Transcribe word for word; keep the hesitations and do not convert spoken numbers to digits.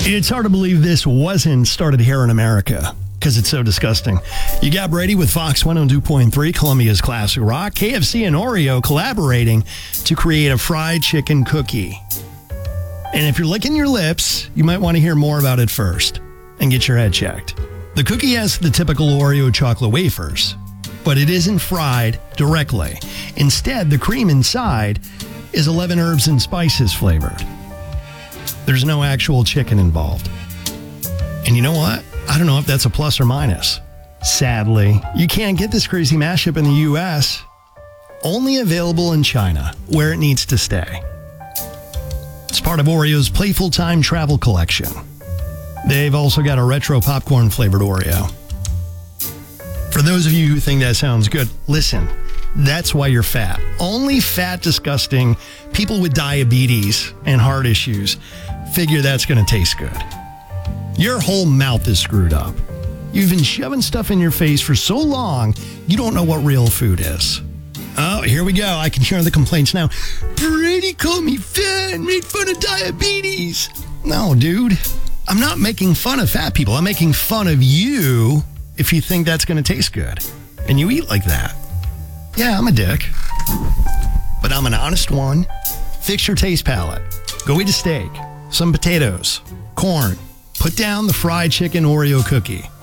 It's hard to believe this wasn't started here in America because it's so disgusting. You got Brady with Fox one oh two point three, Columbia's Classic Rock. K F C and Oreo collaborating to create a fried chicken cookie. And if you're licking your lips, you might want to hear more about it first and get your head checked. The cookie has the typical Oreo chocolate wafers, but it isn't fried directly. Instead, the cream inside is eleven herbs and spices flavored. There's no actual chicken involved. And you know what? I don't know if that's a plus or minus. Sadly, you can't get this crazy mashup in the U S. Only available in China, where it needs to stay. It's part of Oreo's Playful Time Travel Collection. They've also got a retro popcorn flavored Oreo. For those of you who think that sounds good, listen, that's why you're fat. Only fat, disgusting people with diabetes and heart issues figure that's going to taste good. Your whole mouth is screwed up. You've been shoving stuff in your face for so long, you don't know what real food is. Oh, here we go. I can hear the complaints now. Brady called me fat and made fun of diabetes. No, dude. I'm not making fun of fat people. I'm making fun of you if you think that's going to taste good. And you eat like that. Yeah, I'm a dick. But I'm an honest one. Fix your taste palate. Go eat a steak, some potatoes, corn. Put down the fried chicken Oreo cookie.